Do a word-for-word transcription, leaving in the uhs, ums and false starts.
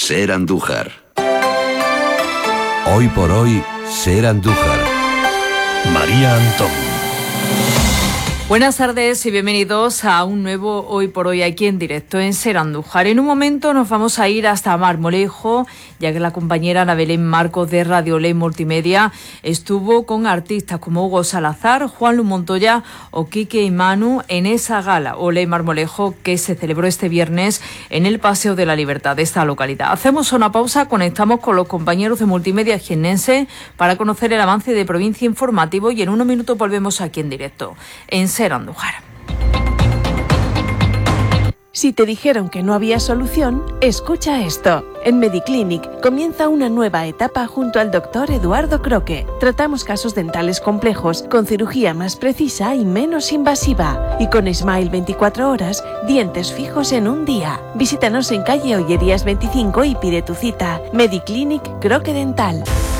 Ser Andújar. Hoy por hoy, Ser Andújar. María Antón. Buenas tardes y bienvenidos a un nuevo Hoy por Hoy aquí en directo en Ser Andújar. En un momento nos vamos a ir hasta Marmolejo, ya que la compañera Ana Belén Marcos de Radio Ley Multimedia estuvo con artistas como Hugo Salazar, Juan Luis Montoya o Quique y Manu en esa gala Olé Marmolejo que se celebró este viernes en el Paseo de la Libertad de esta localidad. Hacemos una pausa, conectamos con los compañeros de Multimedia Jiennense para conocer el avance de Provincia Informativo y en unos minutos volvemos aquí en directo en Ser Andújar. Si te dijeron que no había solución, escucha esto. En Mediclinic comienza una nueva etapa junto al doctor Eduardo Croque. Tratamos casos dentales complejos con cirugía más precisa y menos invasiva. Y con Smile veinticuatro horas, dientes fijos en un día. Visítanos en calle Ollerías veinticinco y pide tu cita. Mediclinic Croque Dental.